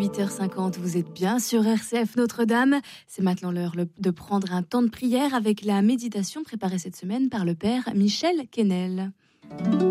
8h50, vous êtes bien sur RCF Notre-Dame. C'est maintenant l'heure de prendre un temps de prière avec la méditation préparée cette semaine par le Père Michel Quesnel.